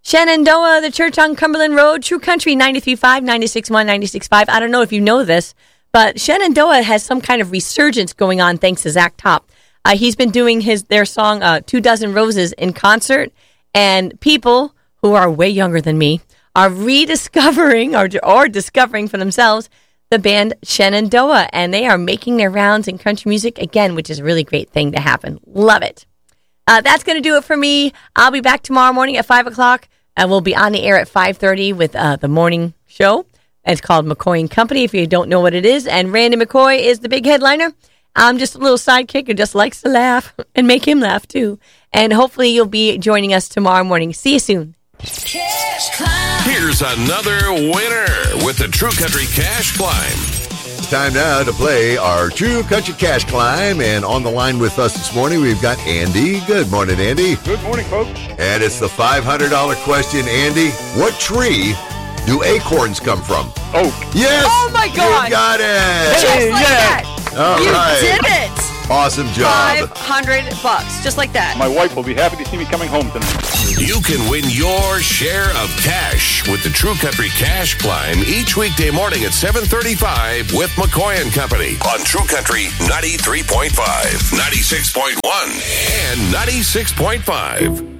Shenandoah, the church on Cumberland Road, True Country 93.5, 96.1, 96.5. I don't know if you know this, but Shenandoah has some kind of resurgence going on thanks to Zach Top. He's been doing their song 2 Dozen Roses in concert, and people who are way younger than me are rediscovering or discovering for themselves the band Shenandoah, and they are making their rounds in country music again, which is a really great thing to happen. Love it. That's going to do it for me. I'll be back tomorrow morning at 5 o'clock, and we'll be on the air at 5:30 with the morning show. It's called McCoy & Company, if you don't know what it is, and Randy McCoy is the big headliner. I'm just a little sidekick who just likes to laugh and make him laugh, too. And hopefully you'll be joining us tomorrow morning. See you soon. Here's another winner with the True Country Cash Climb. It's time now to play our True Country Cash Climb. And on the line with us this morning, we've got Andy. Good morning, Andy. Good morning, folks. And it's the $500 question, Andy. What tree do acorns come from? Oak. Yes! Oh, my God! You got it! Just like that! All you right. did it! Awesome job. $500, just like that. My wife will be happy to see me coming home tonight. You can win your share of cash with the True Country Cash Climb each weekday morning at 7:35 with McCoy & Company on True Country 93.5, 96.1, and 96.5.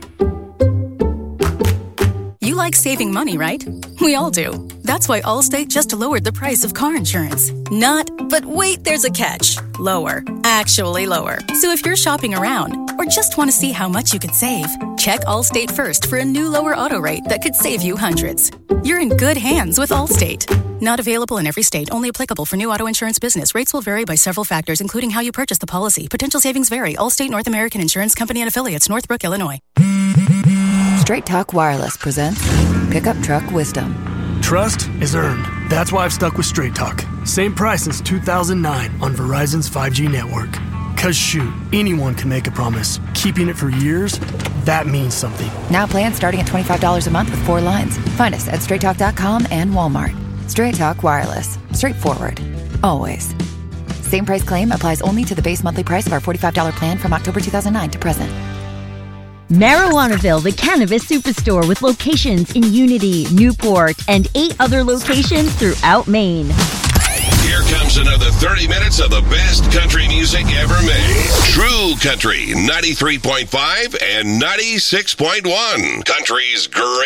You like saving money, right? We all do. That's why Allstate just lowered the price of car insurance. Not, but wait, there's a catch. Lower. Actually lower. So if you're shopping around or just want to see how much you could save, check Allstate first for a new lower auto rate that could save you hundreds. You're in good hands with Allstate. Not available in every state. Only applicable for new auto insurance business. Rates will vary by several factors, including how you purchase the policy. Potential savings vary. Allstate North American Insurance Company and Affiliates, Northbrook, Illinois. Straight Talk Wireless presents Pickup Truck Wisdom. Trust is earned. That's why I've stuck with Straight Talk. Same price since 2009 on Verizon's 5G network. Cause shoot, anyone can make a promise. Keeping it for years, that means something. Now plans starting at $25 a month with 4 lines. Find us at straighttalk.com and Walmart. Straight Talk Wireless. Straightforward. Always. Same price claim applies only to the base monthly price of our $45 plan from October 2009 to present. Marijuanaville, the cannabis superstore with locations in Unity, Newport, and 8 other locations throughout Maine. Here comes another 30 minutes of the best country music ever made. True Country 93.5 and 96.1. Country's great.